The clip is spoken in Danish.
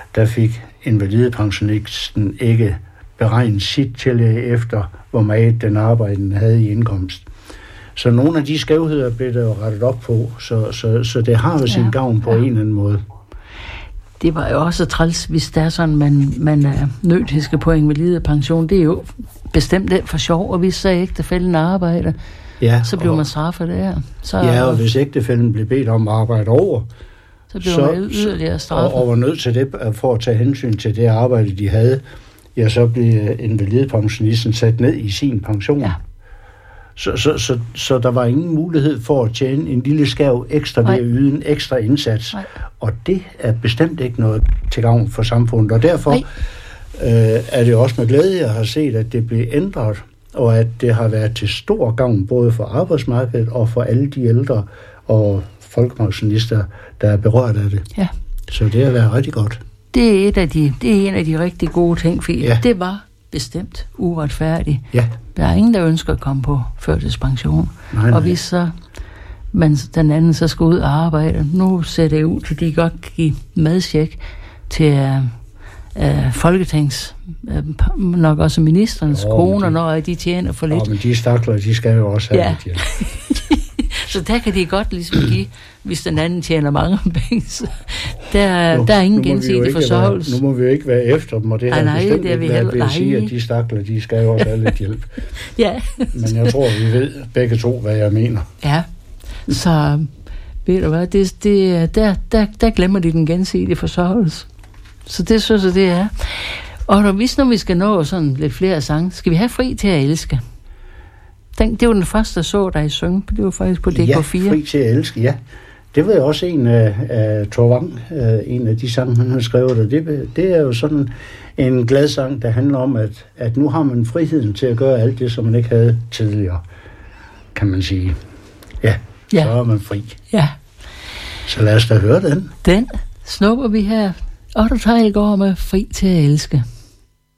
der fik invalidepensionisten ikke beregnet sit tillæg efter, hvor meget den arbejdende havde i indkomst. Så nogle af de skævheder blev der jo rettet op på, så det har jo sin gavn på en eller anden måde. Det var jo også træls, hvis der er sådan, man er nødt til at skal på invalidepension. Det er jo bestemt det for sjov, og hvis så ægtefælden arbejder, så bliver man straffet der. Og hvis ægtefælden bliver bedt om at arbejde over, så bliver man yderligere straffet. Og var nødt til det for at tage hensyn til det arbejde, de havde, så bliver invalidepensionisten sat ned i sin pension. Ja. Så der var ingen mulighed for at tjene en lille skæv ekstra ved at yde en ekstra indsats. Nej. Og det er bestemt ikke noget til gavn for samfundet. Og derfor er det også med glæde, jeg har set, at det blev ændret, og at det har været til stor gavn både for arbejdsmarkedet og for alle de ældre og folkepensionister, der er berørt af det. Ja. Så det har været rigtig godt. Det er en af de rigtig gode ting, for det var bestemt uretfærdigt. Ja. Der er ingen, der ønsker at komme på førtidspension. Nej. Og hvis så den anden så skal ud og arbejde, nu ser det ud til, at de godt kan give madcheck til Folketings, nok også ministerens koner, når de tjener for lidt. Men de stakler, de skal jo også have lidt hjælp. Så der kan de godt ligesom give, hvis den anden tjener mange penge. Der er ingen gensidig forsørgelse. Nu må vi jo ikke være efter dem, og det har bestemt ikke været ved at sige, at de stakler, de skal jo også have lidt hjælp. Ja. Men jeg tror, vi ved begge to, hvad jeg mener. Ja, så ved du hvad, der glemmer de den gensidige forsørgelse. Så det synes jeg, det er. Og hvis nu vi skal nå sådan lidt flere sange, skal vi have Fri til at elske? Det var den første, der så dig synge. Det var faktisk på DK4. Ja, Fri til at elske, ja. Det var jo også en af Thor Wang, en af de sange, han har skrevet. Og det er jo sådan en glad sang, der handler om, at nu har man friheden til at gøre alt det, som man ikke havde tidligere, kan man sige. Ja, så er man fri. Ja. Så lad os da høre den. Den snupper vi her. Otto Teilgaard med Fri til at elske.